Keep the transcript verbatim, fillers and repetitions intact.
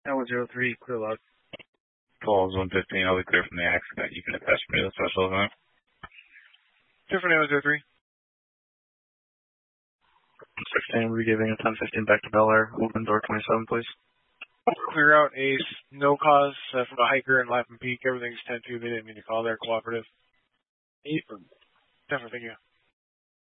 That was zero three, clear log. Calls one fifteen, I'll be clear from the accident. You can attach me to the special event. Different name zero three. sixteen, we're giving a ten fifteen back to Bel Air. Open door twenty-seven, please. Clear out a no cause uh, from a hiker in Lapham Peak. Everything's ten two. They didn't mean to call there. Cooperative. Eight. Definitely, thank you.